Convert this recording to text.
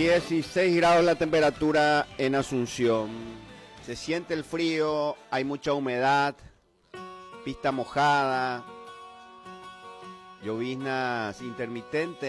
16 grados la temperatura en Asunción. Se siente el frío, hay mucha humedad, pista mojada, lloviznas intermitentes.